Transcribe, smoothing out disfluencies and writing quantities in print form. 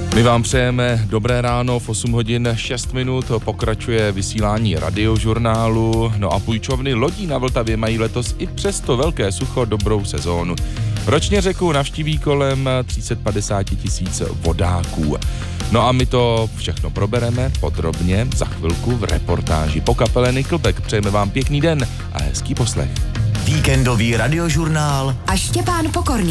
My vám přejeme dobré ráno, v 8 hodin 6 minut pokračuje vysílání radiožurnálu, no a půjčovny lodí na Vltavě mají letos i přesto velké sucho dobrou sezónu. Ročně řeku navštíví kolem 350 000 vodáků. No a my to všechno probereme podrobně za chvilku v reportáži. Po kapele Nickelback přejeme vám pěkný den a hezký poslech. Víkendový radiožurnál a Štěpán Pokorný.